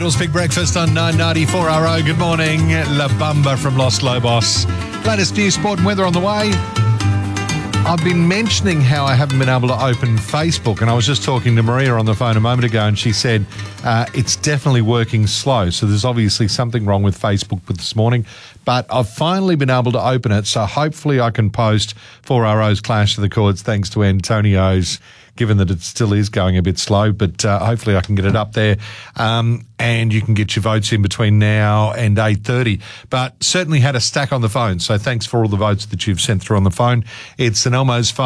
Eagles Big Breakfast on 994 RO. Good morning, La Bamba from Los Lobos. Latest news, sport and weather on the way. I've been mentioning how I haven't been able to open Facebook, and I was just talking to Maria on the phone a moment ago, and she said it's definitely working slow. So there's obviously something wrong with Facebook this morning, but I've finally been able to open it. So hopefully I can post 4RO's Clash of the Chords thanks to Antonio's, given that it still is going a bit slow, but hopefully I can get it up there. And you can get your votes in between now and 8:30. But certainly had a stack on the phone, so thanks for all the votes that you've sent through on the phone. It's an Elmo's